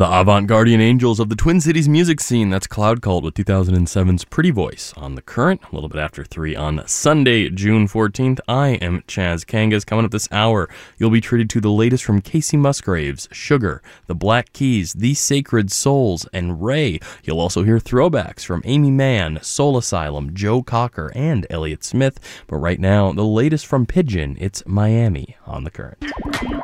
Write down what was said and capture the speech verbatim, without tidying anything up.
The avant-gardian angels of the Twin Cities music scene. That's Cloud Cult with two thousand seven's Pretty Voice on The Current, a little bit after three on Sunday, June fourteenth. I am Chaz Kangas. Coming up this hour, you'll be treated to the latest from Casey Musgraves, Sugar, The Black Keys, The Sacred Souls, and Ray. You'll also hear throwbacks from Amy Mann, Soul Asylum, Joe Cocker, and Elliott Smith. But right now, the latest from Pigeon, it's Miami on The Current.